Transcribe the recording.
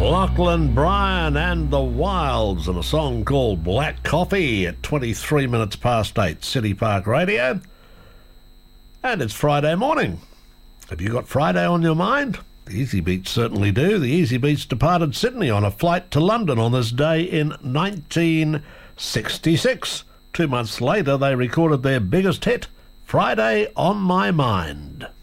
Lachlan Bryan and the Wilds and a song called Black Coffee at 23 minutes past 8, City Park Radio. And it's Friday morning. Have you got Friday on your mind? The Easy Beats certainly do. The Easy Beats departed Sydney on a flight to London on this day in 1966. 2 months later, they recorded their biggest hit, Friday on My Mind.